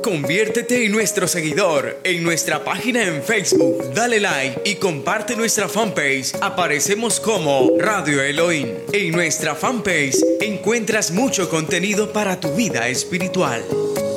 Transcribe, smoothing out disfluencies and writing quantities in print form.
Conviértete en nuestro seguidor en nuestra página en Facebook. Dale like y comparte nuestra fanpage. Aparecemos como Radio Elohim. En nuestra fanpage encuentras mucho contenido para tu vida espiritual.